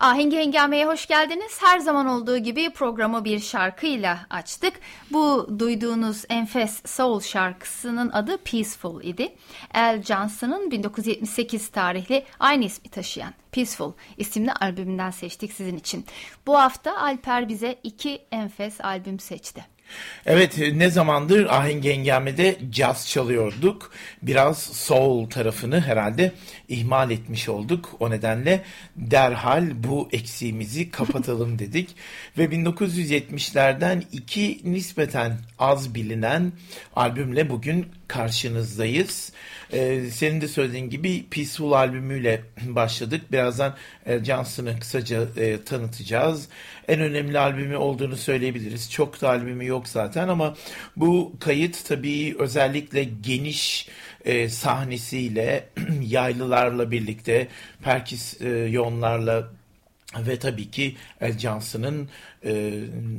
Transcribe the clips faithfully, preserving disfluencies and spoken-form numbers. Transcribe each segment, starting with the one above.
Ahengi Hengame'ye hoş geldiniz. Her zaman olduğu gibi programı bir şarkıyla açtık. Bu duyduğunuz enfes soul şarkısının adı Peaceful idi. Al Johnson'ın bin dokuz yüz yetmiş sekiz tarihli aynı ismi taşıyan Peaceful isimli albümünden seçtik sizin için. Bu hafta Alper bize iki enfes albüm seçti. Evet, ne zamandır Ahengi Hengame'de caz çalıyorduk. Biraz soul tarafını herhalde ihmal etmiş olduk. O nedenle derhal bu eksiğimizi kapatalım dedik. Ve bin dokuz yüz yetmişlerden iki nispeten az bilinen albümle bugün karşınızdayız. Ee, senin de söylediğin gibi Peaceful albümüyle başladık. Birazdan Al Johnson'ı kısaca e, tanıtacağız. En önemli albümü olduğunu söyleyebiliriz. Çok da albümü yok zaten ama bu kayıt tabii özellikle geniş e, sahnesiyle, yaylılarla birlikte, perküsyonlarla ve tabii ki Al Johnson'ın e,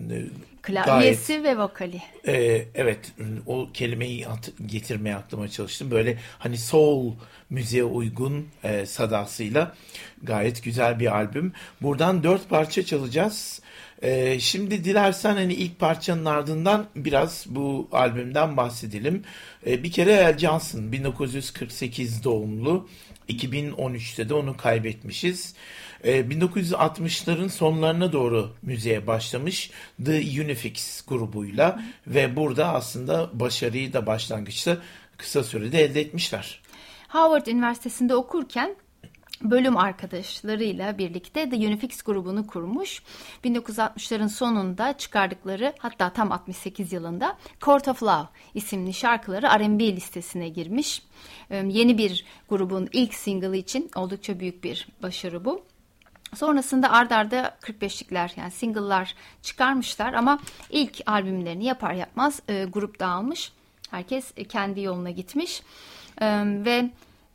klavyesi gayet, ve vokali. E, evet, o kelimeyi at, getirmeye aklıma çalıştım. Böyle hani soul müziğe uygun e, sadasıyla gayet güzel bir albüm. Buradan dört parça çalacağız. E, şimdi dilersen hani ilk parçanın ardından biraz bu albümden bahsedelim. E, bir kere Al Johnson bin dokuz yüz kırk sekiz doğumlu. iki bin on üçte de onu kaybetmişiz. bin dokuz yüz altmışların sonlarına doğru müziğe başlamış The Unifix grubuyla ve burada aslında başarıyı da başlangıçta kısa sürede elde etmişler. Howard Üniversitesi'nde okurken bölüm arkadaşlarıyla birlikte The Unifix grubunu kurmuş. bin dokuz yüz altmışların sonunda çıkardıkları, hatta tam altmış sekiz yılında Court of Love isimli şarkıları R and B listesine girmiş. Yeni bir grubun ilk single'ı için oldukça büyük bir başarı bu. Sonrasında ard arda kırk beşlikler yani single'lar çıkarmışlar ama ilk albümlerini yapar yapmaz e, grup dağılmış. Herkes e, kendi yoluna gitmiş e, ve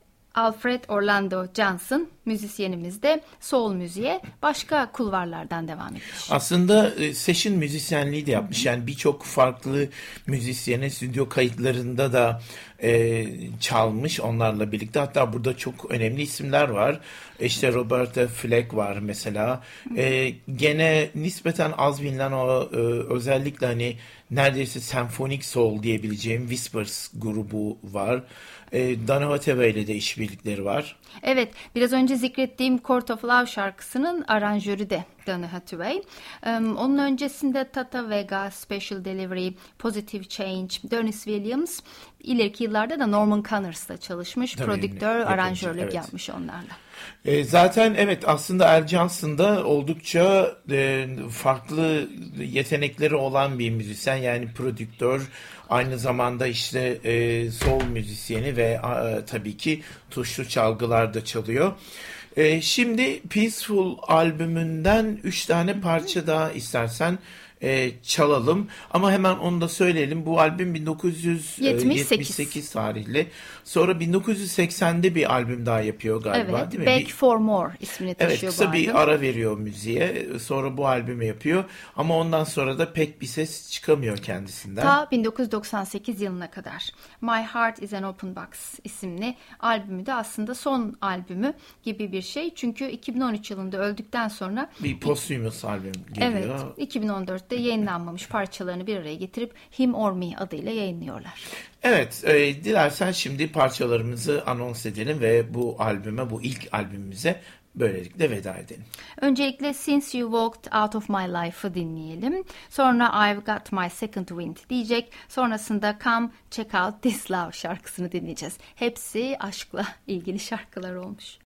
Alfred Orlando Johnson müzisyenimiz de soul müziğe başka kulvarlardan devam etmiş. Aslında session müzisyenliği de yapmış. Yani birçok farklı müzisyene stüdyo kayıtlarında da e, çalmış onlarla birlikte. Hatta burada çok önemli isimler var. İşte Roberta Flack var mesela. E, gene nispeten az bilinen o e, özellikle hani neredeyse senfonik soul diyebileceğim Whispers grubu var. E, Donny Hathaway ile de işbirlikleri var. Evet, biraz önce zikrettiğim Court of Love şarkısının aranjörü de Donny Hathaway. Um, onun öncesinde Tata Vega, Special Delivery, Positive Change, Dennis Williams, ileriki yıllarda da Norman Connors'la çalışmış, tabii, prodüktör, yapımcı, aranjörlük evet. yapmış onlarla. E, zaten evet aslında Al Johnson'da oldukça e, farklı yetenekleri olan bir müzisyen, yani prodüktör, aynı zamanda işte e, soul müzisyeni ve e, tabii ki tuşlu çalgılar da çalıyor. E, şimdi Peaceful albümünden üç tane parça daha istersen e, çalalım. Ama hemen onu da söyleyelim. Bu albüm bin dokuz yüz yetmiş sekiz tarihli. Sonra bin dokuz yüz seksende bir albüm daha yapıyor galiba, evet, değil mi? Back for More ismini taşıyor evet, kısa bu bir albüm. ara veriyor müziğe. Sonra bu albümü yapıyor. Ama ondan sonra da pek bir ses çıkamıyor kendisinden. Ta bin dokuz yüz doksan sekiz yılına kadar. My Heart is an Open Box isimli albümü de aslında son albümü gibi bir şey. Çünkü iki bin on üç yılında öldükten sonra bir posthumous albüm geliyor. Evet, iki bin on dörtte yayınlanmamış parçalarını bir araya getirip Him or Me adıyla yayınlıyorlar. Evet, e, dilersen şimdi parçalarımızı anons edelim ve bu albüme, bu ilk albümümüze böylelikle veda edelim. Öncelikle Since You Walked Out of My Life'ı dinleyelim. Sonra I've Got My Second Wind diyecek. Sonrasında Come Check Out This Love şarkısını dinleyeceğiz. Hepsi aşkla ilgili şarkılar olmuş.